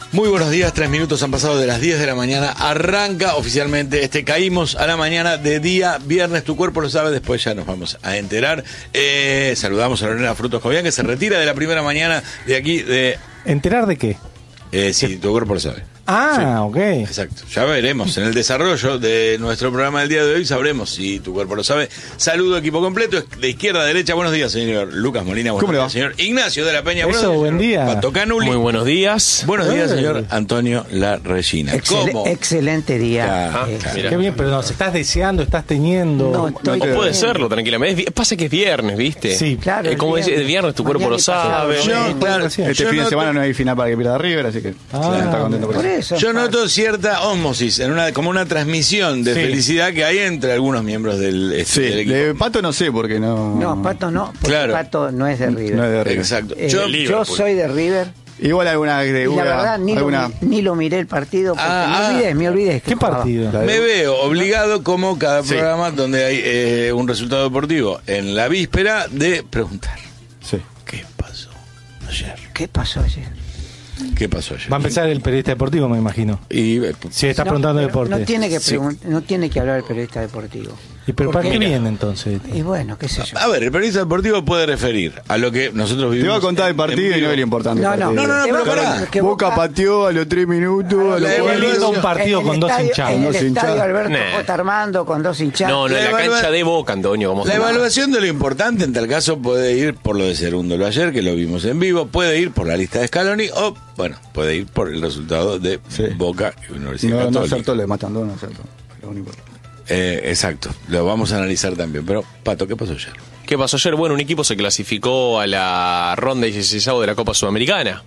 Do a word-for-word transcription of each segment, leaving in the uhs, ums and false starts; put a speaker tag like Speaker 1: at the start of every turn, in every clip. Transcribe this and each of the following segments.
Speaker 1: Muy buenos días, tres minutos han pasado de las diez de la mañana. Arranca oficialmente este Caímos a la mañana de día viernes. Tu cuerpo lo sabe, después ya nos vamos a enterar. Eh, saludamos a Lorena Frutos Cobian, que se retira de la primera mañana de aquí de...
Speaker 2: ¿Enterar de qué?
Speaker 1: Eh, sí, tu cuerpo lo sabe.
Speaker 2: Ah,
Speaker 1: sí,
Speaker 2: ok.
Speaker 1: Exacto. Ya veremos. En el desarrollo de nuestro programa del día de hoy sabremos si tu cuerpo lo sabe. Saludo equipo completo, de izquierda a derecha. Buenos días, señor Lucas Molina. Buenos días, señor Ignacio de la Peña.
Speaker 2: Eso,
Speaker 1: buenos días,
Speaker 2: buen día.
Speaker 1: Pato Canuli.
Speaker 3: Muy buenos días.
Speaker 1: Buenos días,
Speaker 2: Eh.
Speaker 1: señor Antonio La Regina.
Speaker 4: Excel-
Speaker 1: ¿Cómo?
Speaker 4: Excelente día.
Speaker 1: Ah,
Speaker 4: Eh,
Speaker 1: claro.
Speaker 3: Mira.
Speaker 2: Qué bien, pero nos estás deseando, estás teniendo.
Speaker 4: No, estoy
Speaker 3: O puede
Speaker 4: bien.
Speaker 3: serlo, tranquilamente. Es vi- Pasa que es viernes, ¿viste?
Speaker 2: Sí.
Speaker 4: Claro,
Speaker 3: Eh, como
Speaker 4: el
Speaker 3: dice,
Speaker 4: viernes.
Speaker 3: el viernes tu cuerpo
Speaker 4: Mañana
Speaker 3: lo
Speaker 4: y pasado.
Speaker 3: sabe.
Speaker 1: Yo,
Speaker 2: Sí,
Speaker 1: claro,
Speaker 2: recién.
Speaker 5: Este
Speaker 1: yo
Speaker 5: fin de
Speaker 1: noto-
Speaker 5: semana no hay final para que pierda River, así que
Speaker 2: Ah.
Speaker 5: está contento por
Speaker 4: Por
Speaker 5: eso.
Speaker 4: eso.
Speaker 1: Yo noto cierta ósmosis, en una, como una transmisión de
Speaker 2: Sí.
Speaker 1: felicidad que hay entre algunos miembros del, este,
Speaker 5: Sí,
Speaker 1: del equipo.
Speaker 5: de Pato no sé, porque no...
Speaker 4: No, Pato no, porque
Speaker 1: Claro.
Speaker 4: Pato no es de River.
Speaker 5: no es de River.
Speaker 1: Exacto.
Speaker 4: Eh,
Speaker 1: Yo-
Speaker 4: yo,
Speaker 3: Liverpool.
Speaker 4: soy de River.
Speaker 5: Igual alguna... De,
Speaker 4: Y la
Speaker 5: una-
Speaker 4: verdad, ni,
Speaker 5: alguna
Speaker 4: lo, mi- ni lo miré el partido porque
Speaker 1: Ah, ah.
Speaker 4: me olvidé, me olvidé. que
Speaker 2: ¿Qué
Speaker 4: jugaba.
Speaker 2: partido?
Speaker 5: La de-
Speaker 1: Me veo obligado, como cada
Speaker 5: Sí.
Speaker 1: programa donde hay eh, un resultado deportivo en la víspera, de preguntar:
Speaker 5: Sí.
Speaker 1: ¿qué pasó ayer?
Speaker 4: ¿Qué pasó ayer?
Speaker 1: ¿Qué pasó ayer?
Speaker 2: Va a empezar el periodista deportivo, me imagino.
Speaker 1: Y, eh,
Speaker 2: Si estás
Speaker 4: No,
Speaker 2: preguntando
Speaker 4: pero
Speaker 2: deporte.
Speaker 4: No tiene que
Speaker 1: Sí.
Speaker 4: pregun- no tiene que hablar el periodista deportivo.
Speaker 2: ¿Y pero para
Speaker 4: Porque-
Speaker 2: qué viene entonces?
Speaker 4: Y bueno, qué sé yo.
Speaker 1: a ver, el periodista deportivo puede referir a lo que nosotros
Speaker 5: Te
Speaker 1: vivimos.
Speaker 5: voy a contar el
Speaker 1: en-
Speaker 5: partido
Speaker 1: en
Speaker 5: y no
Speaker 1: vivo.
Speaker 5: es lo importante.
Speaker 4: No,
Speaker 5: el
Speaker 4: no,
Speaker 5: partido.
Speaker 1: no, no,
Speaker 4: que
Speaker 1: pero
Speaker 4: Boca-
Speaker 1: pará.
Speaker 4: que
Speaker 5: Boca pateó a los tres minutos. A los
Speaker 1: La
Speaker 5: cuatro.
Speaker 1: evaluación-
Speaker 2: lindo un partido
Speaker 4: en el
Speaker 2: con dos
Speaker 4: estadio-
Speaker 2: hinchados.
Speaker 4: En el
Speaker 5: Dos
Speaker 4: estadio
Speaker 5: hinchados.
Speaker 4: Alberto
Speaker 3: Nah.
Speaker 4: J. Armando con dos hinchados.
Speaker 3: No, no, en
Speaker 1: La
Speaker 3: la
Speaker 1: evalua-
Speaker 3: cancha de Boca, Antonio. Vamos
Speaker 1: La
Speaker 3: a
Speaker 1: evaluación de lo importante en tal caso puede ir por lo de Cerúndolo ayer, que lo vimos en vivo, puede ir por la lista de Scaloni o, bueno, puede ir por el resultado de
Speaker 5: Sí.
Speaker 1: Boca y Universidad
Speaker 5: No, no
Speaker 1: Católica.
Speaker 5: acertó, le matan dos, no acertó. Lo único.
Speaker 1: Eh, exacto, lo vamos a analizar también. Pero, Pato, ¿qué pasó ayer?
Speaker 3: ¿Qué pasó ayer? Bueno, un equipo se clasificó a la ronda dieciséis de la Copa Sudamericana.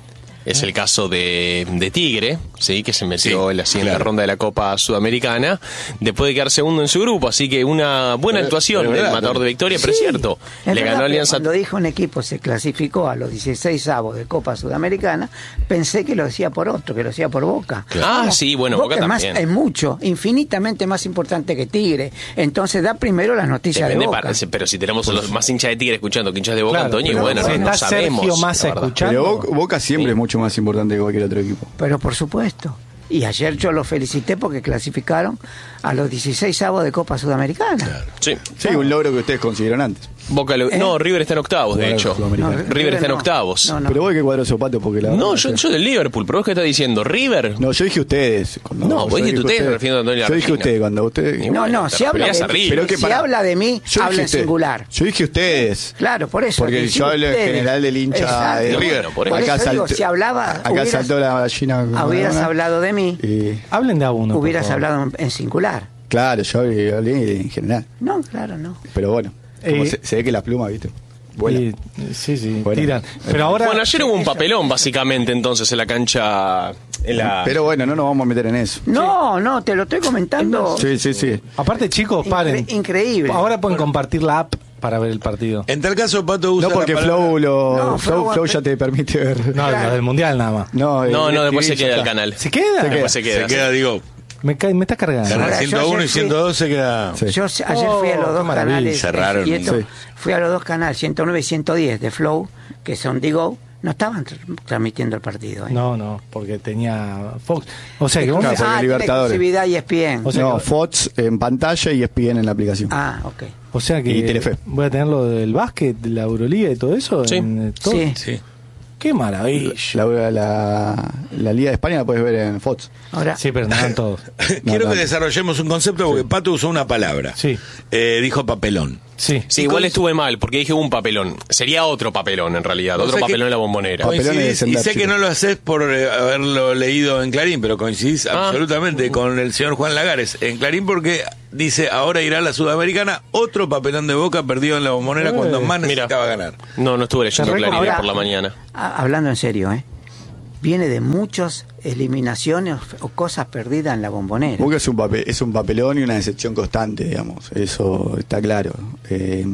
Speaker 3: Es el caso de, de Tigre, sí, que se metió
Speaker 1: Sí,
Speaker 3: en la siguiente
Speaker 1: claro.
Speaker 3: ronda de la Copa Sudamericana, después de quedar segundo en su grupo. Así que una buena
Speaker 1: Pero-
Speaker 3: actuación
Speaker 1: pero es
Speaker 3: del
Speaker 1: verdad,
Speaker 3: matador de Victoria, pero es
Speaker 4: Sí,
Speaker 3: cierto.
Speaker 4: es
Speaker 3: Le
Speaker 4: verdad,
Speaker 3: ganó
Speaker 4: pero
Speaker 3: Alianza.
Speaker 4: Cuando dijo un equipo se clasificó a los dieciséis avos de Copa Sudamericana, pensé que lo decía por otro, que lo decía por Boca.
Speaker 3: Ah, sí, bueno, Boca
Speaker 4: es más-
Speaker 3: también.
Speaker 4: es mucho, infinitamente más importante que Tigre. Entonces da primero las noticias de
Speaker 3: Depende
Speaker 4: Boca.
Speaker 3: para- pero si tenemos a los más hinchas de Tigre escuchando que hinchas de Boca,
Speaker 2: Claro,
Speaker 3: Antonio, y
Speaker 2: pero
Speaker 3: bueno,
Speaker 2: si
Speaker 3: no, no
Speaker 2: está
Speaker 3: sabemos.
Speaker 2: Sergio Massa
Speaker 3: la verdad.
Speaker 2: escuchando.
Speaker 5: Pero Boca, Boca siempre es mucho más importante que cualquier otro equipo.
Speaker 4: Pero por supuesto. Y ayer yo los felicité porque clasificaron a los dieciséis avos de Copa Sudamericana.
Speaker 3: Sí.
Speaker 5: Sí, un logro que ustedes consideraron antes.
Speaker 3: Boca lo-
Speaker 4: ¿Eh?
Speaker 3: No, River está en octavos, de
Speaker 5: Bueno,
Speaker 3: hecho.
Speaker 5: Sudamericana.
Speaker 3: River está en
Speaker 4: no.
Speaker 3: octavos.
Speaker 4: No, no.
Speaker 5: Pero vos que cuadro zapatos porque la
Speaker 3: No,
Speaker 5: verdad
Speaker 3: yo,
Speaker 5: que-
Speaker 3: yo del Liverpool, pero vos qué estás diciendo, ¿River?
Speaker 5: No, yo dije ustedes. Cuando-
Speaker 3: No, vos
Speaker 5: yo
Speaker 3: dijiste
Speaker 5: dije
Speaker 3: ustedes, refiriendo a Antonio
Speaker 5: Yo dije
Speaker 3: Argentina.
Speaker 5: ustedes cuando ustedes...
Speaker 3: Y
Speaker 4: No,
Speaker 3: bueno,
Speaker 4: no,
Speaker 3: te
Speaker 4: si habla
Speaker 3: referías a
Speaker 4: de,
Speaker 3: River.
Speaker 5: Pero que
Speaker 4: si
Speaker 5: para-
Speaker 4: habla de mí,
Speaker 5: Yo
Speaker 4: habla
Speaker 5: dije
Speaker 4: en
Speaker 5: ustedes.
Speaker 4: singular.
Speaker 5: Yo dije ustedes.
Speaker 4: Claro, por eso.
Speaker 5: Porque
Speaker 4: decí
Speaker 5: yo hablo en
Speaker 4: ustedes.
Speaker 5: general del hincha
Speaker 4: Exacto.
Speaker 5: de River.
Speaker 3: Bueno, por
Speaker 4: Por
Speaker 3: eso.
Speaker 4: eso digo, si hablaba,
Speaker 5: acá
Speaker 4: hubieras-
Speaker 5: saltó la gallina. con la
Speaker 4: Hubieras
Speaker 5: banana.
Speaker 4: hablado de mí,
Speaker 5: Y,
Speaker 2: Hablen de a uno. por
Speaker 4: hubieras
Speaker 2: favor.
Speaker 4: hablado en, en singular.
Speaker 5: claro, yo hablé hablé en general.
Speaker 4: No, claro, no.
Speaker 5: Pero bueno, como
Speaker 2: Eh,
Speaker 5: se, se ve que las plumas, ¿viste? Vuelan.
Speaker 2: Y- sí, sí,
Speaker 5: Bueno.
Speaker 2: tiran. Pero ahora.
Speaker 3: Bueno, ayer hubo un papelón, básicamente, entonces, en la cancha. En la...
Speaker 5: Pero bueno, no nos vamos a meter en eso.
Speaker 4: No, no, te lo estoy comentando.
Speaker 5: Sí, sí, sí.
Speaker 2: Aparte, chicos, paren.
Speaker 4: Incre- increíble.
Speaker 2: Ahora pueden compartir la app para ver el partido.
Speaker 1: En tal caso, Pato usa
Speaker 5: No porque
Speaker 1: la palabra-
Speaker 5: Flow, lo,
Speaker 4: No,
Speaker 5: Flow,
Speaker 4: Flow-
Speaker 5: Flow ya te permite ver.
Speaker 2: No, lo del mundial nada más.
Speaker 5: No,
Speaker 3: No,
Speaker 5: eh,
Speaker 3: no, después se
Speaker 5: escribís,
Speaker 3: queda
Speaker 5: ya
Speaker 3: el
Speaker 5: está.
Speaker 3: canal.
Speaker 2: ¿Se queda?
Speaker 5: Se
Speaker 3: Después se
Speaker 1: Se
Speaker 3: queda.
Speaker 1: queda, digo,
Speaker 2: Me, cae, me está cargando.
Speaker 1: canal
Speaker 4: Ahora, yo
Speaker 1: ciento uno y
Speaker 4: ayer fui-
Speaker 1: ciento dos se queda...
Speaker 5: Sí.
Speaker 4: Yo se- ayer fui a
Speaker 2: Oh,
Speaker 4: los
Speaker 2: qué
Speaker 4: dos
Speaker 2: maravilla.
Speaker 4: canales.
Speaker 1: Cerraron.
Speaker 4: y esto,
Speaker 5: Sí.
Speaker 4: Fui a los dos canales, ciento nueve y ciento diez de Flow, que son Digo. No estaban tr- transmitiendo el partido. ¿eh?
Speaker 2: No, no, porque tenía Fox. O sea que vos
Speaker 5: Claro,
Speaker 2: me-
Speaker 5: porque
Speaker 4: ah,
Speaker 5: Libertadores.
Speaker 4: exclusividad y E S P N.
Speaker 2: O sea
Speaker 5: No,
Speaker 2: que-
Speaker 5: Fox en pantalla y E S P N en la aplicación.
Speaker 4: Ah, ok.
Speaker 2: O sea que
Speaker 5: Y Telefe.
Speaker 2: voy a tener lo del básquet, de la Euroliga y todo eso.
Speaker 3: Sí.
Speaker 2: en, eh, todo.
Speaker 4: Sí.
Speaker 1: Sí.
Speaker 2: Qué maravilla.
Speaker 5: La, la, la Liga de España la puedes ver en Fox.
Speaker 4: Ahora,
Speaker 2: Sí, pero no dan todos.
Speaker 1: Quiero
Speaker 5: no.
Speaker 1: que desarrollemos un concepto porque Pato usó una palabra.
Speaker 2: Sí.
Speaker 1: Eh, dijo papelón.
Speaker 2: Sí.
Speaker 3: Sí, igual estuve mal, porque dije un papelón. Sería otro papelón, en realidad.
Speaker 1: O
Speaker 3: Otro
Speaker 1: sea que-
Speaker 3: papelón en la bombonera.
Speaker 5: Papelones de
Speaker 1: Coincidís, y
Speaker 5: sendar,
Speaker 1: sé que
Speaker 5: chicos.
Speaker 1: no lo haces por eh, haberlo leído en Clarín, pero coincidís
Speaker 3: Ah.
Speaker 1: absolutamente con el señor Juan Lagares en Clarín porque dice, ahora irá la Sudamericana, otro papelón de Boca perdido en la bombonera
Speaker 2: Eh,
Speaker 1: cuando más
Speaker 3: mira.
Speaker 1: necesitaba ganar.
Speaker 3: No, no estuve leyendo
Speaker 2: Te
Speaker 3: Clarín
Speaker 4: Ahora,
Speaker 3: por la mañana.
Speaker 4: a- hablando en serio, ¿eh? Viene de muchas eliminaciones o cosas perdidas en la bombonera.
Speaker 5: Boca es un, papel, es un papelón y una decepción constante, digamos. Eso está claro. Eh,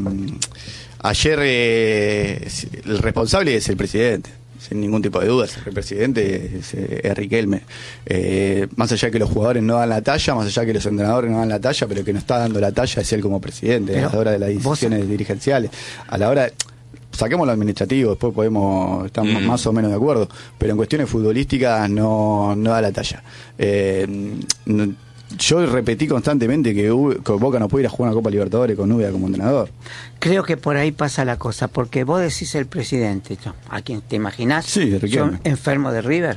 Speaker 5: ayer eh, el responsable es el presidente. Sin ningún tipo de dudas, el presidente es, eh, es Riquelme. Eh, más allá de que los jugadores no dan la talla, más allá de que los entrenadores no dan la talla, pero el que no está dando la talla es él como presidente,
Speaker 4: Pero
Speaker 5: a la hora de las
Speaker 4: vos-
Speaker 5: decisiones dirigenciales. A la hora, saquemos lo administrativo, después podemos estar
Speaker 1: Mm.
Speaker 5: más o menos de acuerdo, pero en cuestiones futbolísticas no, no da la talla. Eh, no- yo repetí constantemente que, U- que Boca no puede ir a jugar una Copa Libertadores con Úbeda como entrenador.
Speaker 4: Creo que por ahí pasa la cosa, porque vos decís el presidente, yo, ¿a quién te imaginás?
Speaker 5: Sí, de
Speaker 4: Yo,
Speaker 5: Riquelme.
Speaker 4: enfermo de River,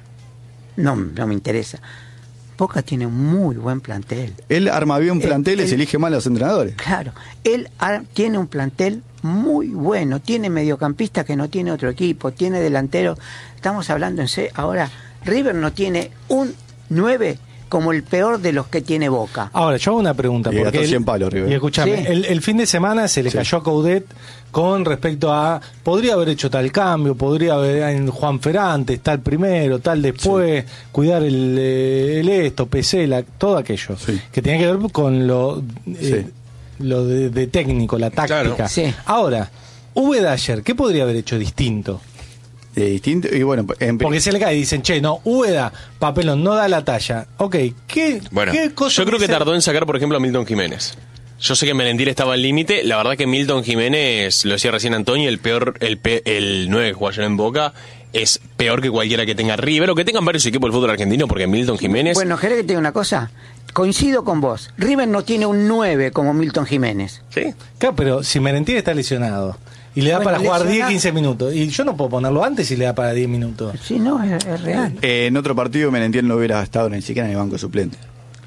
Speaker 4: no, no me interesa. Boca tiene un muy buen plantel.
Speaker 5: Él arma bien
Speaker 4: Él-
Speaker 5: planteles y
Speaker 4: él-
Speaker 5: elige mal a los entrenadores.
Speaker 4: Claro, él ar- tiene un plantel muy bueno, tiene mediocampistas que no tiene otro equipo, tiene delantero. Estamos hablando en serio. Ahora, River no tiene un nueve como el peor de los que tiene Boca.
Speaker 2: Ahora, yo hago una pregunta.
Speaker 5: Y
Speaker 2: porque
Speaker 5: gastó
Speaker 2: el-
Speaker 5: cien palos, River.
Speaker 2: Y escúchame,
Speaker 4: Sí.
Speaker 2: el, el fin de semana se le
Speaker 5: Sí.
Speaker 2: cayó a Coudet con respecto a. Podría haber hecho tal cambio, podría haber en Juan Ferrantes, tal primero, tal después, cuidar el, eh, el esto, Pesela, todo aquello.
Speaker 5: Sí.
Speaker 2: Que tenía que ver con lo, eh, lo de, de técnico, la táctica.
Speaker 1: Claro.
Speaker 4: Sí.
Speaker 2: Ahora, Úbeda ayer, ¿qué podría haber hecho distinto?
Speaker 5: De distinto, y bueno, en,
Speaker 2: Porque se le cae y dicen, che, no, Úbeda, papelón, no da la talla. Ok, ¿qué,
Speaker 1: Bueno,
Speaker 2: qué cosa
Speaker 3: Yo creo que
Speaker 2: se-
Speaker 3: tardó en sacar, por ejemplo, a Milton Jiménez. Yo sé que Melendir estaba al límite. La verdad que Milton Jiménez, lo decía recién Antonio, el peor, el, pe- el nueve que jugó ayer en Boca es peor que cualquiera que tenga River o que tengan varios equipos del fútbol argentino, porque Milton Jiménez...
Speaker 4: Bueno, ¿querés que te diga una cosa? Coincido con vos. River no tiene un nueve como Milton Jiménez.
Speaker 3: ¿Sí?
Speaker 2: Claro, pero si Merentiel está lesionado y le da
Speaker 4: Bueno,
Speaker 2: para jugar diez,
Speaker 4: lesionado.
Speaker 2: quince minutos, y yo no puedo ponerlo antes si le da para diez minutos.
Speaker 4: Sí, no, es, es real.
Speaker 5: eh, en otro partido Merentiel no hubiera estado ni siquiera en el banco de suplente.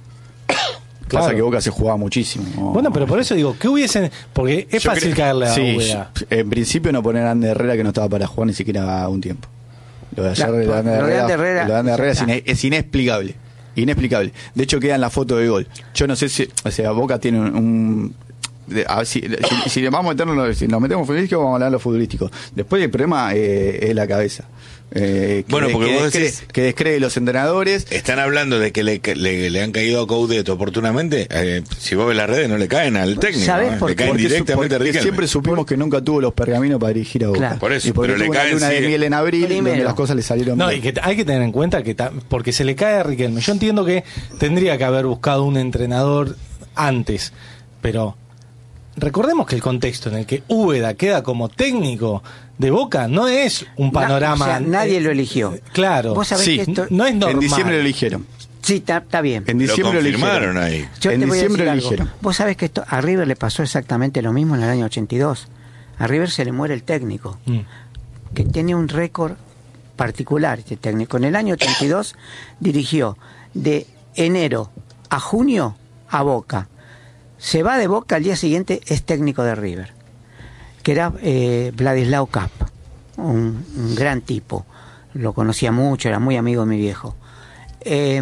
Speaker 2: Claro.
Speaker 5: Pasa que Boca se jugaba muchísimo.
Speaker 2: Bueno, pero por eso digo, ¿qué hubiesen...? Porque es
Speaker 5: Yo
Speaker 2: fácil
Speaker 5: creo-
Speaker 2: caerle a
Speaker 5: sí,
Speaker 2: Úbeda.
Speaker 5: en principio no poner a Ander Herrera que no estaba para jugar ni siquiera un tiempo. Lo de ayer
Speaker 4: Claro,
Speaker 5: de
Speaker 4: lo
Speaker 5: Ander
Speaker 4: de
Speaker 5: Herrera,
Speaker 4: Ander Herrera,
Speaker 5: lo de Ander Herrera es,
Speaker 4: ya está.
Speaker 5: ine- es inexplicable. Inexplicable. De hecho queda en la foto de gol. Yo no sé si, o sea, Boca tiene un... un- de- a ver, si, si, si vamos a meternos, si nos metemos en futbolístico, vamos a hablar de lo futbolístico. Después el problema eh, es la cabeza. Eh, que,
Speaker 1: Bueno, porque
Speaker 5: que,
Speaker 1: vos
Speaker 5: descree,
Speaker 1: decís-
Speaker 5: que descree los entrenadores.
Speaker 1: Están hablando de que le, que le, le han caído a Coudet oportunamente. Eh, si vos ves las redes, no le caen al técnico.
Speaker 4: ¿Sabés
Speaker 1: ¿no?
Speaker 4: por
Speaker 1: Le
Speaker 4: qué?
Speaker 1: caen
Speaker 5: Porque, su-
Speaker 1: directamente a
Speaker 5: porque
Speaker 1: Riquelme.
Speaker 5: siempre supimos que nunca tuvo los pergaminos para dirigir a Boca.
Speaker 4: Claro.
Speaker 1: Por eso,
Speaker 5: y porque
Speaker 1: pero le
Speaker 5: tuvo una
Speaker 1: caen,
Speaker 5: luna de
Speaker 1: sí.
Speaker 5: miel en abril
Speaker 4: Primero.
Speaker 5: donde las cosas le salieron
Speaker 2: No,
Speaker 5: bien.
Speaker 2: y que hay que tener en cuenta que ta- porque se le cae a Riquelme. Yo entiendo que tendría que haber buscado un entrenador antes, pero recordemos que el contexto en el que Úbeda queda como técnico de Boca no es un panorama...
Speaker 4: Na- o sea, nadie
Speaker 2: eh,
Speaker 4: lo eligió.
Speaker 2: Claro.
Speaker 4: Vos sabés
Speaker 5: Sí,
Speaker 4: que esto...
Speaker 2: No es normal.
Speaker 5: En diciembre lo eligieron.
Speaker 4: Sí, está está bien.
Speaker 5: En
Speaker 1: Lo
Speaker 5: diciembre lo
Speaker 1: confirmaron
Speaker 5: eligieron.
Speaker 1: ahí.
Speaker 4: Yo
Speaker 5: en
Speaker 4: te voy a
Speaker 5: diciembre
Speaker 4: decir
Speaker 5: lo
Speaker 4: algo.
Speaker 5: eligieron.
Speaker 4: Vos sabés que esto a River le pasó exactamente lo mismo en el año ochenta y dos. A River se le muere el técnico,
Speaker 2: Mm.
Speaker 4: que tiene un récord particular este técnico. En el año ochenta y dos dirigió de enero a junio a Boca. Se va de Boca, al día siguiente es técnico de River, que era eh, Vladislao Cap, un, un gran tipo. Lo conocía mucho, era muy amigo de mi viejo. Eh,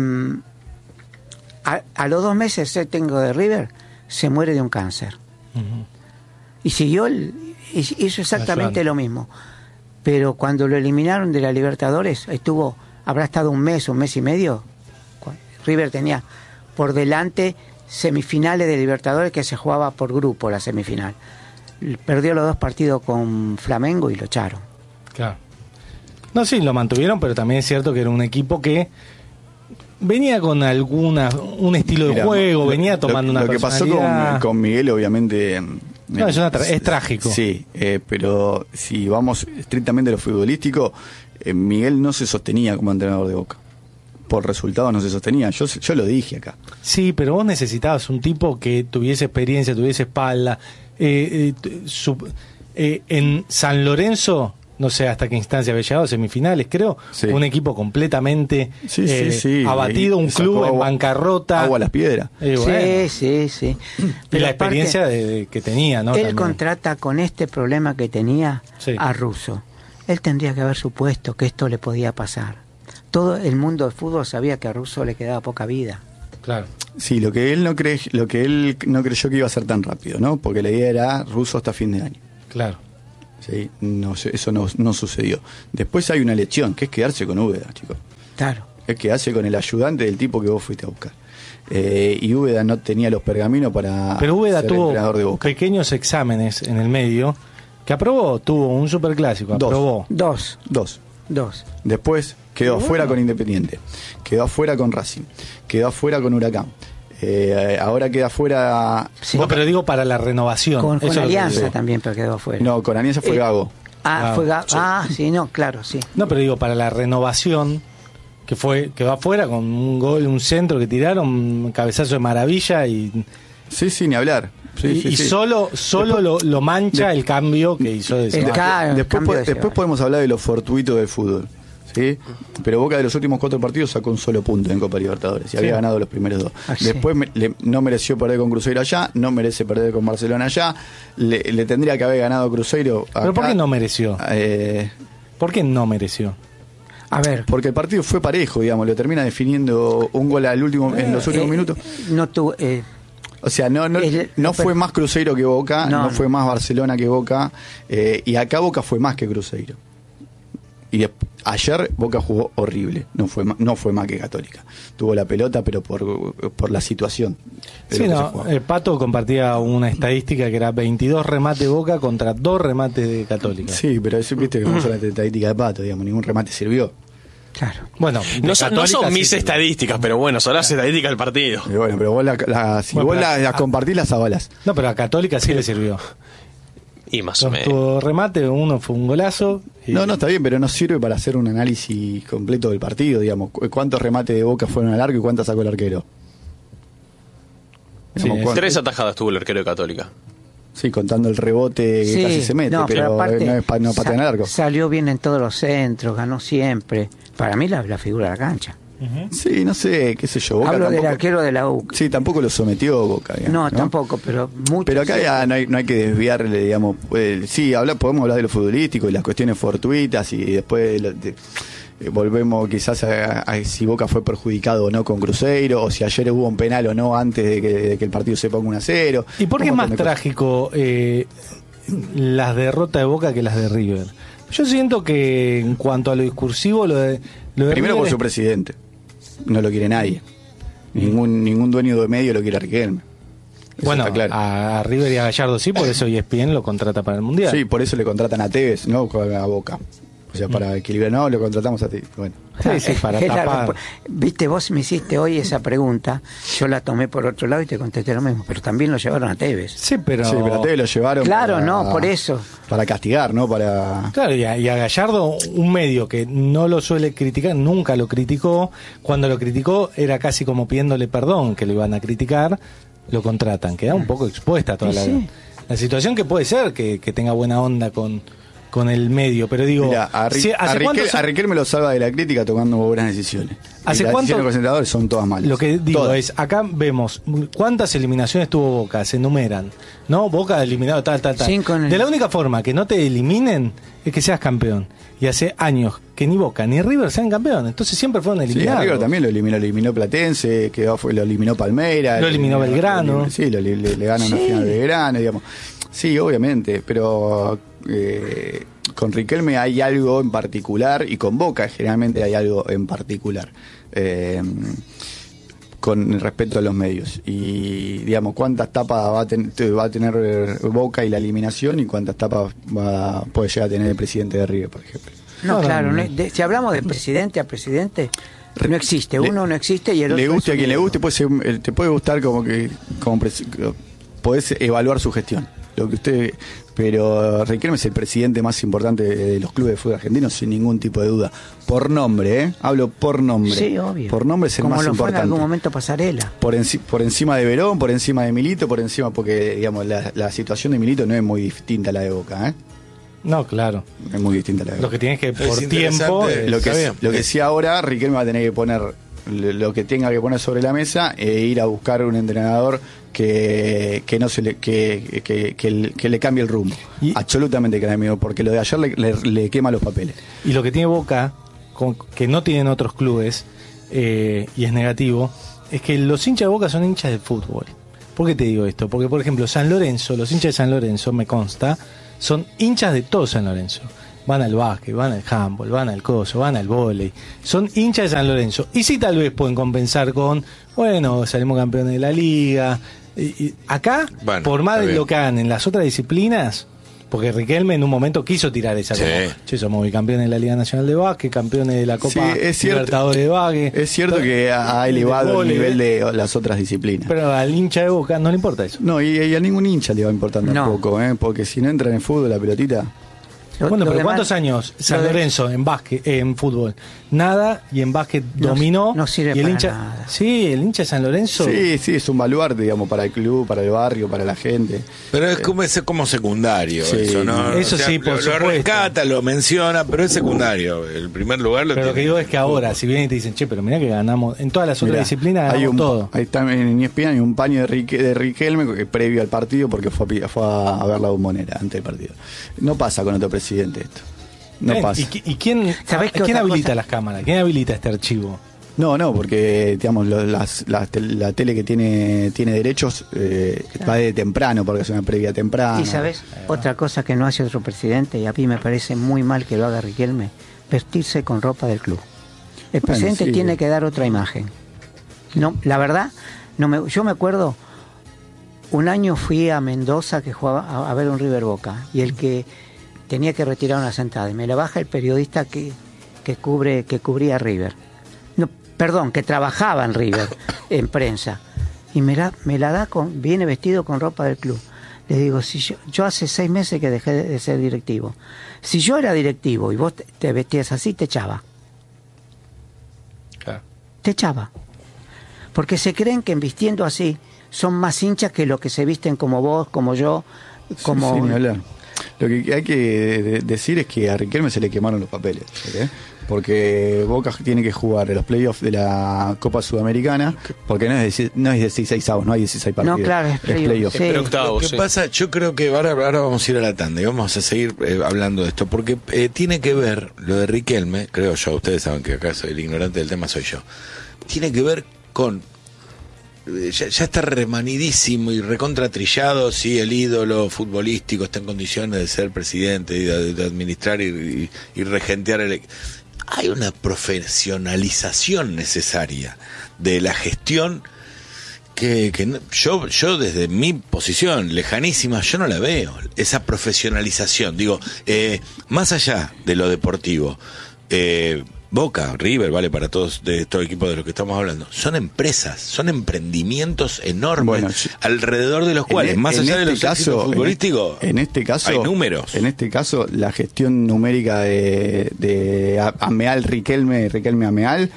Speaker 4: a, a los dos meses ser técnico de River, se muere de un cáncer.
Speaker 2: Ujú.
Speaker 4: Y siguió, el, hizo exactamente
Speaker 2: Ayudando.
Speaker 4: lo mismo. Pero cuando lo eliminaron de la Libertadores, estuvo, habrá estado un mes, un mes y medio. Cu- River tenía por delante semifinales de Libertadores que se jugaba por grupo la semifinal. L- Perdió los dos partidos con Flamengo y lo echaron.
Speaker 2: Claro. No, sí, lo mantuvieron, pero también es cierto que era un equipo que venía con alguna un estilo de
Speaker 5: Mira,
Speaker 2: juego,
Speaker 5: lo-
Speaker 2: venía tomando
Speaker 5: lo,
Speaker 2: una
Speaker 5: Lo que pasó con,
Speaker 2: personalidad.
Speaker 5: con Miguel, obviamente.
Speaker 2: No,
Speaker 5: eh,
Speaker 2: es una tra- es trágico.
Speaker 5: Sí, eh, pero si vamos estrictamente a lo futbolístico, eh, Miguel no se sostenía como entrenador de Boca. Por resultados no se sostenía. Yo, yo lo dije acá.
Speaker 2: Sí, pero vos necesitabas un tipo que tuviese experiencia, tuviese espalda. Eh, eh, t- su- eh, en San Lorenzo, no sé hasta qué instancia había llegado, semifinales, creo.
Speaker 5: Sí.
Speaker 2: Un equipo completamente
Speaker 5: Sí,
Speaker 2: eh,
Speaker 5: sí, sí.
Speaker 2: abatido,
Speaker 5: Y
Speaker 2: un
Speaker 5: sacó
Speaker 2: club en
Speaker 5: agua-
Speaker 2: bancarrota.
Speaker 5: Agua a las piedras.
Speaker 2: Eh, bueno.
Speaker 4: Sí, sí, sí.
Speaker 2: Y
Speaker 4: Pero
Speaker 2: la
Speaker 4: aparte,
Speaker 2: experiencia de, de- que tenía, ¿no?
Speaker 4: él
Speaker 2: También.
Speaker 4: contrata con este problema que tenía
Speaker 2: Sí.
Speaker 4: a Russo. Él tendría que haber supuesto que esto le podía pasar. Todo el mundo del fútbol sabía que a Russo le quedaba poca vida.
Speaker 2: Claro.
Speaker 5: Sí, lo que él no cree, lo que él no creyó que iba a ser tan rápido, ¿no? Porque la idea era ruso hasta fin de año.
Speaker 2: Claro.
Speaker 5: Sí, no, sé, eso no, no sucedió. Después hay una lección, que es quedarse con Úbeda, chicos.
Speaker 4: Claro.
Speaker 5: Es quedarse con el ayudante del tipo que vos fuiste a buscar. Eh, y Úbeda no tenía los pergaminos para
Speaker 2: Pero Úbeda
Speaker 5: ser
Speaker 2: tuvo
Speaker 5: entrenador de Boca.
Speaker 2: pequeños exámenes en el medio que aprobó, tuvo un superclásico,
Speaker 5: Dos.
Speaker 2: aprobó.
Speaker 4: Dos,
Speaker 5: Dos.
Speaker 4: dos.
Speaker 5: Después quedó
Speaker 2: Pero
Speaker 5: afuera
Speaker 2: bueno.
Speaker 5: con Independiente, quedó afuera con Racing, quedó afuera con Huracán. Eh, ahora queda fuera.
Speaker 4: Sí.
Speaker 2: No, pero digo para la renovación.
Speaker 4: Con,
Speaker 2: Eso
Speaker 4: con
Speaker 2: es lo que
Speaker 4: Alianza
Speaker 2: digo.
Speaker 4: también, pero quedó afuera.
Speaker 5: No, con Alianza fue
Speaker 4: Eh,
Speaker 5: Gago.
Speaker 4: Ah,
Speaker 2: Ah,
Speaker 4: fue Ga-
Speaker 2: sí.
Speaker 4: ah, sí, no, claro, sí.
Speaker 2: No, pero digo, para la renovación, que fue quedó afuera con un gol, un centro que tiraron, un cabezazo de maravilla y,
Speaker 5: Sí, sí, ni hablar. Sí,
Speaker 2: y,
Speaker 5: sí,
Speaker 2: y
Speaker 5: sí.
Speaker 2: solo solo lo, lo mancha
Speaker 5: de-
Speaker 2: el cambio que hizo de
Speaker 4: El
Speaker 2: Ceballos.
Speaker 4: ca-
Speaker 5: Después,
Speaker 4: cambio
Speaker 5: po-
Speaker 4: de
Speaker 5: después
Speaker 4: Ceballos.
Speaker 5: podemos hablar de lo fortuito del fútbol. ¿Sí? Pero Boca de los últimos cuatro partidos sacó un solo punto en Copa Libertadores y había ganado los primeros dos.
Speaker 4: Ah, sí.
Speaker 5: Después me- le- no mereció perder con Cruzeiro allá, no merece perder con Barcelona allá, le, le tendría que haber ganado Cruzeiro acá.
Speaker 2: ¿Pero por qué no mereció?
Speaker 5: Eh,
Speaker 2: ¿Por qué no mereció?
Speaker 4: A ver.
Speaker 5: porque el partido fue parejo, digamos, lo termina definiendo un gol al último, en los últimos
Speaker 4: eh,
Speaker 5: minutos.
Speaker 4: No tuvo. Eh,
Speaker 5: O sea, no, no,
Speaker 4: El-
Speaker 5: no
Speaker 4: no,
Speaker 5: fue
Speaker 4: pero-
Speaker 5: más Cruzeiro que Boca, no,
Speaker 4: No,
Speaker 5: fue
Speaker 4: no.
Speaker 5: más Barcelona que Boca, eh, y acá Boca fue más que Cruzeiro. Y de- ayer Boca jugó horrible, no fue más, no fue más que Católica. Tuvo la pelota, pero por, por la situación. de
Speaker 2: Sí,
Speaker 5: lo que se
Speaker 2: no,
Speaker 5: jugaba.
Speaker 2: el Pato compartía una estadística que era veintidós remates Boca contra dos remates de Católica.
Speaker 5: Sí, pero eso viste que como son las estadísticas de Pato, digamos, ningún remate sirvió.
Speaker 4: claro.
Speaker 2: Bueno, de
Speaker 3: No son, no son
Speaker 2: Católica
Speaker 3: mis
Speaker 2: sí,
Speaker 3: estadísticas, pero bueno, son las estadísticas del partido.
Speaker 5: Y bueno, pero vos, la, la- si
Speaker 2: Bueno,
Speaker 5: vos
Speaker 2: pero-
Speaker 5: la- las compartís, las avalas.
Speaker 2: No, pero a Católica sí le sirvió.
Speaker 3: Y más o
Speaker 2: Dos
Speaker 3: menos.
Speaker 2: tuvo remate, uno fue un golazo. y-
Speaker 5: No, no, está bien, pero no sirve para hacer un análisis completo del partido, digamos. Cu- ¿Cuántos remates de Boca fueron al arco y cuántas sacó el arquero?
Speaker 2: Sí,
Speaker 5: Digamos,
Speaker 2: es-
Speaker 5: cuán-
Speaker 3: Tres atajadas tuvo el arquero de Católica.
Speaker 5: Sí, contando el rebote que
Speaker 4: Sí,
Speaker 5: casi se mete,
Speaker 4: no,
Speaker 5: pero,
Speaker 4: aparte,
Speaker 5: no es pa- no patea en el
Speaker 4: sa-
Speaker 5: arco.
Speaker 4: Salió bien en todos los centros, ganó siempre. Para mí la, la figura de la cancha.
Speaker 5: Sí, no sé, qué sé yo. Boca
Speaker 4: Hablo del
Speaker 5: tampoco,
Speaker 4: arquero de la U.
Speaker 5: sí, tampoco lo sometió Boca. digamos,
Speaker 4: No, tampoco, pero mucho.
Speaker 5: Pero acá ya no hay, no hay que desviarle, digamos. eh, sí, habla, podemos hablar de lo futbolístico y las cuestiones fortuitas y después lo- de- eh, volvemos quizás a, a si Boca fue perjudicado o no con Cruzeiro, o si ayer hubo un penal o no antes de que, de que el partido se ponga uno a cero.
Speaker 2: ¿Y por qué es
Speaker 5: Un
Speaker 2: más
Speaker 5: montón de cosas.
Speaker 2: trágico eh, las derrotas de Boca que las de River? Yo siento que en cuanto a lo discursivo, lo de, lo de
Speaker 5: Primero
Speaker 2: River
Speaker 5: por
Speaker 2: es-
Speaker 5: su presidente. No lo quiere nadie. Ningún ningún dueño de medio lo quiere a Riquelme. Eso
Speaker 2: Bueno,
Speaker 5: está claro.
Speaker 2: a, a River y a Gallardo sí, por eso E S P N lo contrata para el Mundial.
Speaker 5: Sí, por eso le contratan a Tevez, no a Boca. O sea, para equilibrar, no, lo contratamos a ti. Bueno.
Speaker 2: Sí, sí, para
Speaker 4: Es la
Speaker 2: tapar.
Speaker 4: respu- Viste, vos me hiciste hoy esa pregunta, yo la tomé por otro lado y te contesté lo mismo, pero también lo llevaron a Tevez.
Speaker 2: Sí, pero...
Speaker 5: Sí, pero a Tevez lo llevaron.
Speaker 4: Claro,
Speaker 5: para-
Speaker 4: no, por eso.
Speaker 5: Para castigar, ¿no? Para.
Speaker 2: Claro, y a, y a Gallardo, un medio que no lo suele criticar, nunca lo criticó. Cuando lo criticó era casi como pidiéndole perdón que lo iban a criticar, lo contratan. Queda un poco expuesta toda
Speaker 4: Sí,
Speaker 2: la,
Speaker 4: sí.
Speaker 2: la situación, que puede ser que, que tenga buena onda con, con el medio, pero digo...
Speaker 5: Mira, a, Ri-
Speaker 2: si-
Speaker 5: a
Speaker 2: ¿hace cuánto
Speaker 5: Riquel-
Speaker 2: se-
Speaker 5: a Riquelme lo salva de la crítica tomando buenas decisiones.
Speaker 2: ¿Hace
Speaker 5: y las
Speaker 2: cuánto-
Speaker 5: decisiones de los presentadores son todas malas.
Speaker 2: Lo que digo
Speaker 5: Todas.
Speaker 2: es, acá vemos cuántas eliminaciones tuvo Boca, se enumeran, ¿no? Boca eliminado tal, tal, tal.
Speaker 4: Cinco en el-
Speaker 2: De la única forma que no te eliminen es que seas campeón. Y hace años que ni Boca ni River sean campeón, entonces siempre fueron
Speaker 5: Sí, a
Speaker 2: eliminados.
Speaker 5: River también lo eliminó, lo eliminó Platense, quedó, fue- lo eliminó Palmeiras.
Speaker 2: Lo eliminó Belgrano.
Speaker 5: Sí, lo- le, le, le gana una
Speaker 4: Sí.
Speaker 5: final de Belgrano, digamos. Sí, obviamente, pero eh, con Riquelme hay algo en particular y con Boca generalmente hay algo en particular. Eh, con respecto a los medios y digamos cuántas tapas va a, ten- va a tener eh, Boca y la eliminación y cuántas tapas va, puede llegar a tener el presidente de River, por ejemplo.
Speaker 4: No,
Speaker 2: No,
Speaker 4: claro,
Speaker 2: no,
Speaker 4: no-
Speaker 2: no.
Speaker 4: de- si hablamos de presidente a presidente, no existe.
Speaker 5: Le-
Speaker 4: Uno no existe y el otro
Speaker 5: le guste
Speaker 4: es
Speaker 5: a
Speaker 4: un
Speaker 5: quien le
Speaker 4: ídolo.
Speaker 5: guste, puede ser, un- eh, te puede gustar como que como presi- podés evaluar su gestión, lo que usted, pero Riquelme es el presidente más importante de los clubes de fútbol argentinos sin ningún tipo de duda, por nombre, ¿eh? Hablo por nombre.
Speaker 4: Sí, obvio.
Speaker 5: Por nombre es el
Speaker 4: Como
Speaker 5: más
Speaker 4: lo fue en
Speaker 5: importante.
Speaker 4: algún momento Pasarela.
Speaker 5: Por, enci- por encima de Verón, por encima de Milito, por encima, porque digamos la, la situación de Milito no es muy distinta a la de Boca, ¿eh?
Speaker 2: No, claro.
Speaker 5: Es muy distinta a la de
Speaker 2: Lo
Speaker 5: Boca.
Speaker 2: que tienes que,
Speaker 1: Es
Speaker 2: por
Speaker 1: interesante.
Speaker 2: tiempo... eh,
Speaker 5: Lo que,
Speaker 1: Está bien.
Speaker 5: lo que sí ahora, Riquelme va a tener que poner lo lo que tenga que poner sobre la mesa e ir a buscar un entrenador que, que no se le que, que, que le- que le cambie el rumbo.
Speaker 2: Y-
Speaker 5: Absolutamente que amigo, porque lo de ayer le, le- le quema los papeles.
Speaker 2: Y lo que tiene Boca, con- que no tienen otros clubes, eh, y es negativo, es que los hinchas de Boca son hinchas de fútbol. ¿Por qué te digo esto? Porque, por ejemplo, San Lorenzo, los hinchas de San Lorenzo, me consta, son hinchas de todo San Lorenzo. Van al básquet, van al handball, van al coso, van al vóley. Son hinchas de San Lorenzo. Y sí, tal vez pueden compensar con, bueno, salimos campeones de la liga. Y, y acá,
Speaker 1: Bueno,
Speaker 2: por más
Speaker 1: está
Speaker 2: de
Speaker 1: bien.
Speaker 2: lo que hagan en las otras disciplinas, Porque Riquelme en un momento quiso tirar esa
Speaker 1: Sí.
Speaker 2: como, che, somos bicampeones de la Liga Nacional de Básquet, campeones de la Copa
Speaker 5: Sí, es cierto.
Speaker 2: Libertadores de Básquet.
Speaker 5: Es cierto que ha ha elevado el
Speaker 2: vóley,
Speaker 5: nivel de las otras disciplinas.
Speaker 2: Pero al hincha de Boca no le importa eso.
Speaker 5: No, y, y a ningún hincha le va a importar
Speaker 4: No.
Speaker 5: tampoco, ¿eh? Porque si no entra en el fútbol, la pelotita.
Speaker 4: Lo-
Speaker 2: Bueno,
Speaker 4: lo
Speaker 2: pero
Speaker 4: demás-
Speaker 2: ¿cuántos años San
Speaker 4: lo de-
Speaker 2: Lorenzo en básquet, eh, en fútbol? Nada, y en básquet
Speaker 4: No-
Speaker 2: dominó.
Speaker 4: no sirve
Speaker 2: y el
Speaker 4: para
Speaker 2: hincha,
Speaker 4: nada.
Speaker 2: Sí, el hincha de San Lorenzo.
Speaker 5: Sí, sí, es un baluarte, digamos, para el club, para el barrio, para la gente.
Speaker 1: Pero es como, es como secundario
Speaker 5: Sí,
Speaker 1: eso, ¿no?
Speaker 2: eso sí, por
Speaker 1: lo, lo
Speaker 2: supuesto.
Speaker 1: rescata, lo menciona, pero es secundario. El primer lugar lo
Speaker 2: Pero lo que
Speaker 1: tiene
Speaker 2: digo es que ahora, si vienen y te dicen, che, pero mirá que ganamos, en todas las otras
Speaker 5: Mirá,
Speaker 2: disciplinas
Speaker 5: hay
Speaker 2: ganamos
Speaker 5: un,
Speaker 2: todo.
Speaker 5: Ahí está en E S P N hay un paño de, Rique- de Riquelme que- previo al partido porque fue a, pi- fue a ver la bombonera antes del partido. No pasa con otro presidente esto. No
Speaker 2: Ven,
Speaker 5: pasa.
Speaker 2: ¿Y, qui- y quién,
Speaker 4: ¿Sabés qué
Speaker 2: quién
Speaker 4: otra
Speaker 2: habilita
Speaker 4: cosa?
Speaker 2: las cámaras? ¿Quién habilita este archivo?
Speaker 5: No, no, porque digamos lo- las, las tel- la tele que tiene tiene derechos eh, va de temprano porque es una previa temprana.
Speaker 4: Y sabes, otra cosa que no hace otro presidente, y a mí me parece muy mal que lo haga Riquelme, vestirse con ropa del club. El
Speaker 5: Bueno,
Speaker 4: presidente
Speaker 5: sí.
Speaker 4: tiene que dar otra imagen. No, la verdad, no me, yo me acuerdo, un año fui a Mendoza que jugaba a, a ver un River Boca, y el que tenía que retirar una sentada, y me la baja el periodista que, que cubre, que cubría River. No, perdón, que trabajaba en River, en prensa. Y me la, me la da con, viene vestido con ropa del club. Le digo, si yo, yo hace seis meses que dejé de, de ser directivo. Si yo era directivo y vos te, te vestías así, te echaba.
Speaker 2: Claro.
Speaker 4: Te echaba. Porque se creen que vistiendo así son más hinchas que los que se visten como vos, como yo, como...
Speaker 5: Sí, ni hablar. Lo que hay que de- decir es que a Riquelme se le quemaron los papeles, ¿ok? Porque Boca tiene que jugar en los playoffs de la Copa Sudamericana, porque no es de, no es dieciséis avos, no hay dieciséis partidos.
Speaker 4: No, claro, es playoff,
Speaker 5: playoff.
Speaker 4: sí.
Speaker 3: Pero
Speaker 1: Lo
Speaker 3: octavos,
Speaker 1: que
Speaker 3: sí.
Speaker 1: pasa, yo creo que ahora, ahora vamos a ir a la tanda y vamos a seguir eh, hablando de esto, porque eh, tiene que ver lo de Riquelme, creo yo, ustedes saben que acá soy el ignorante del tema, soy yo, tiene que ver con, eh, ya, ya está remanidísimo y recontratrillado si el ídolo futbolístico está en condiciones de ser presidente y de, de administrar y, y, y regentear el... Hay una profesionalización necesaria de la gestión que, que no- yo yo desde mi posición lejanísima yo no la veo, esa profesionalización, digo, eh, más allá de lo deportivo, eh, Boca, River, vale para todos de todo equipo de los que estamos hablando, son empresas, son emprendimientos enormes
Speaker 5: Bueno, sí.
Speaker 1: alrededor de los cuales,
Speaker 5: En e-
Speaker 1: más
Speaker 5: en
Speaker 1: allá de
Speaker 5: este
Speaker 1: los
Speaker 5: caso,
Speaker 1: éxitos
Speaker 5: en-
Speaker 1: futbolísticos,
Speaker 5: en este caso
Speaker 1: hay números.
Speaker 5: En este caso, la gestión numérica de, de A- Ameal Riquelme, Riquelme Ameal,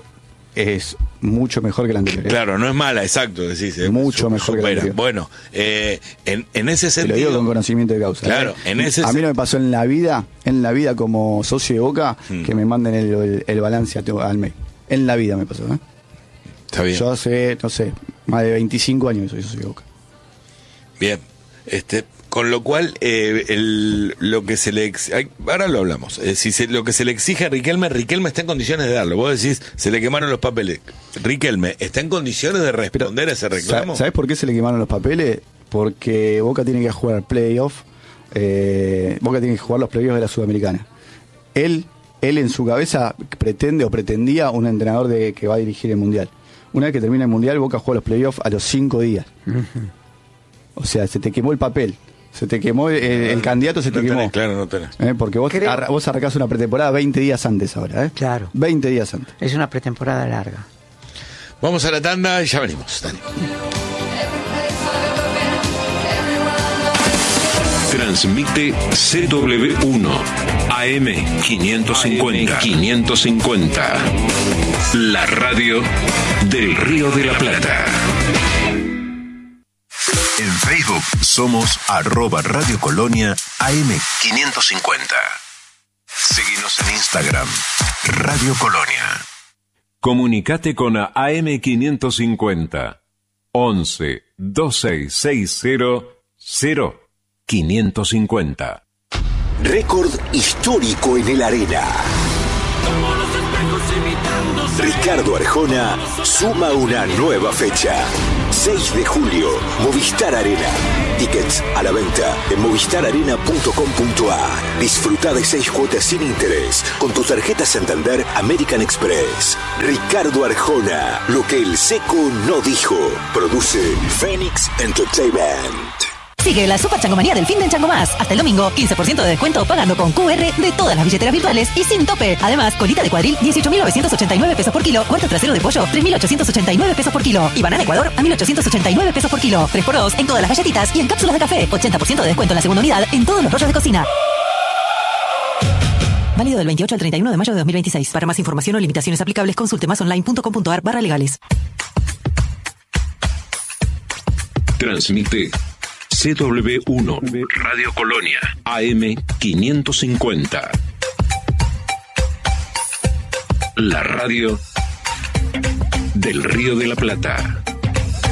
Speaker 5: es mucho mejor que la anterior. ¿eh?
Speaker 1: Claro, no es mala, exacto, decís. eh,
Speaker 5: Mucho mejor que la
Speaker 1: supera.
Speaker 5: anterior.
Speaker 1: Bueno, eh, en, en ese
Speaker 5: Te lo
Speaker 1: sentido...
Speaker 5: digo con conocimiento de causa.
Speaker 1: Claro,
Speaker 5: ¿eh?
Speaker 1: en ese
Speaker 5: A mí
Speaker 1: sen-
Speaker 5: no me pasó en la vida, en la vida como socio de Boca,
Speaker 1: Hmm.
Speaker 5: que me manden el, el- el balance a tu- al mail. En la vida me pasó, ¿eh?
Speaker 1: Está bien.
Speaker 5: Yo hace, no sé, más de veinticinco años que soy socio de Boca.
Speaker 1: Bien. Este, con lo cual, eh, el, lo que se le... ex- ay, ahora lo hablamos. Eh, si se- lo que se le exige a Riquelme, Riquelme está en condiciones de darlo. Vos decís, se le quemaron los papeles. Riquelme, ¿está en condiciones de responder a ese reclamo?
Speaker 5: ¿Sabes por qué se le quemaron los papeles? Porque Boca tiene que jugar playoff. Eh, Boca tiene que jugar los playoffs de la Sudamericana. Él, él en su cabeza pretende o pretendía un entrenador de que va a dirigir el Mundial. Una vez que termina el Mundial, Boca juega los playoffs a los cinco días. O sea, se te quemó el papel. Se te quemó el, el candidato, se te
Speaker 1: No tenés,
Speaker 5: quemó.
Speaker 1: claro, no tenés.
Speaker 5: Eh, Porque vos,
Speaker 4: Creo-
Speaker 5: arra- vos arrancás una pretemporada veinte días antes ahora, ¿eh?
Speaker 4: Claro.
Speaker 5: veinte días antes.
Speaker 4: Es una pretemporada larga.
Speaker 1: Vamos a la tanda y ya venimos. Dale.
Speaker 6: Transmite C W uno A M quinientos cincuenta. quinientos cincuenta. La radio del Río de la Plata. En Facebook somos arroba Radio Colonia A M quinientos cincuenta. Seguinos en Instagram, Radio Colonia. Comunicate con A M quinientos cincuenta. once veintiséis sesenta cero quinientos cincuenta.
Speaker 7: Récord histórico en el Arena. Ricardo Arjona suma una nueva fecha. seis de julio, Movistar Arena. Tickets a la venta en movistar arena punto com punto a r. Disfruta de seis cuotas sin interés con tu tarjeta Santander American Express. Ricardo Arjona, lo que el seco no dijo. Produce Phoenix Entertainment.
Speaker 8: Sigue la super changomanía del fin de Chango Más. Hasta el domingo, quince por ciento de descuento pagando con Q R de todas las billeteras virtuales y sin tope. Además, colita de cuadril, dieciocho mil novecientos ochenta y nueve pesos por kilo. Cuarto trasero de pollo, tres mil ochocientos ochenta y nueve pesos por kilo. Y banana Ecuador, a mil ochocientos ochenta y nueve pesos por kilo. tres por dos en todas las galletitas y en cápsulas de café. ochenta por ciento de descuento en la segunda unidad en todos los rollos de cocina. Válido del veintiocho al treinta y uno de mayo de dos mil veintiséis. Para más información o limitaciones aplicables, consulte masonline punto com punto a r barra legales.
Speaker 6: Transmite C W uno Radio Colonia A M quinientos cincuenta. La radio del Río de la Plata.